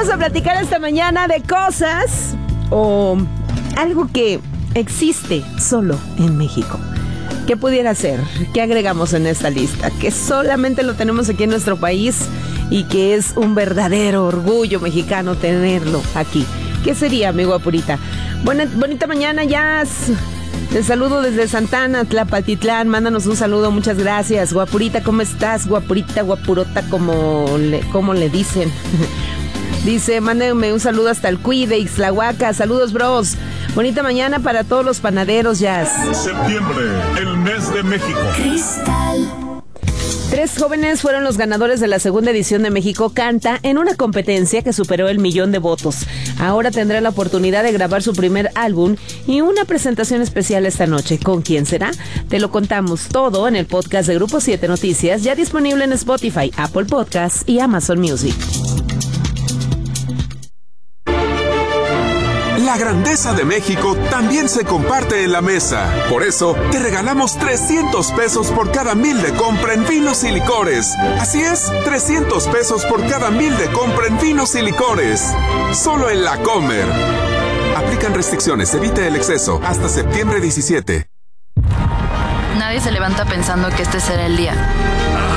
Vamos a platicar esta mañana de cosas o algo que existe solo en México. ¿Qué pudiera ser? ¿Qué agregamos en esta lista? Que solamente lo tenemos aquí en nuestro país y que es un verdadero orgullo mexicano tenerlo aquí. ¿Qué sería, mi guapurita? Bonita mañana, Jazz. Te saludo desde Santana, Tlapatitlán. Mándanos un saludo, muchas gracias. Guapurita, ¿cómo estás? Guapurita, guapurota, como le dicen. Dice, mándenme un saludo hasta el Cuy de Ixtlahuaca. Saludos, bros. Bonita mañana para todos los panaderos, Jazz. Septiembre, el mes de México. Cristal. 3 jóvenes fueron los ganadores de la segunda edición de México Canta en una competencia que superó el 1,000,000 de votos. Ahora tendrá la oportunidad de grabar su primer álbum y una presentación especial esta noche. ¿Con quién será? Te lo contamos todo en el podcast de Grupo 7 Noticias, ya disponible en Spotify, Apple Podcasts y Amazon Music. La grandeza de México también se comparte en la mesa. Por eso, te regalamos 300 pesos por cada 1,000 de compra en vinos y licores. Así es, 300 pesos por cada 1,000 de compra en vinos y licores. Solo en La Comer. Aplican restricciones, evite el exceso. Hasta septiembre 17. Nadie se levanta pensando que este será el día.